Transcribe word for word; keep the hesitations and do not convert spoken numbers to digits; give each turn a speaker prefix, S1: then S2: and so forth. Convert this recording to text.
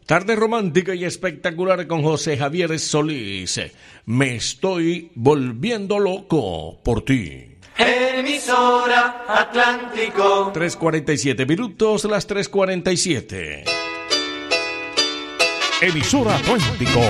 S1: Tarde romántica y espectacular con José Javier Solís. Me estoy volviendo loco por ti.
S2: Emisora Atlántico.
S1: tres cuarenta y siete minutos, las tres cuarenta y siete.
S3: Emisora Atlántico.